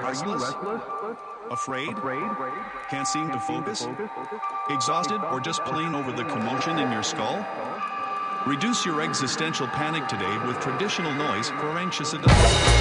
restless? Afraid? Can't seem to focus? Exhausted or just plain over the commotion in your skull? Reduce your existential panic today with traditional noise for anxious adults.